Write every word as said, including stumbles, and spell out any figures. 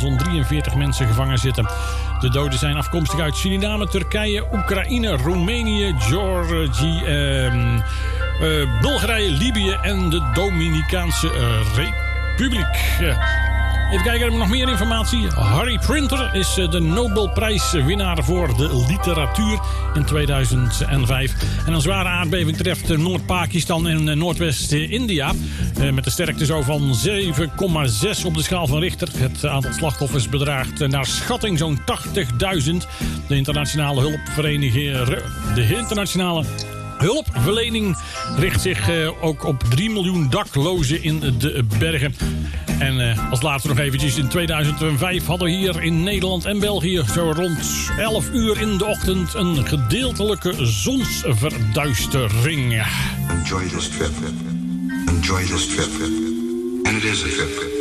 zo'n drieënveertig mensen gevangen zitten. De doden zijn afkomstig uit Suriname, Turkije, Oekraïne, Roemenië, Georgië, eh, eh, Bulgarije, Libië en de Dominicaanse eh, Republiek. Uh, Even kijken, hebben we nog meer informatie? Harry Printer is de Nobelprijswinnaar voor de literatuur in tweeduizend vijf. En een zware aardbeving treft Noord-Pakistan en Noordwest-India. Met een sterkte zo van zeven komma zes op de schaal van Richter. Het aantal slachtoffers bedraagt naar schatting zo'n tachtigduizend. De internationale hulpvereniging... De internationale... Hulpverlening richt zich uh, ook op drie miljoen daklozen in de bergen. En uh, als laatste nog eventjes, in tweeduizend vijf hadden we hier in Nederland en België zo rond elf uur in de ochtend een gedeeltelijke zonsverduistering. Enjoy this trip. Enjoy this trip. And it is a trip.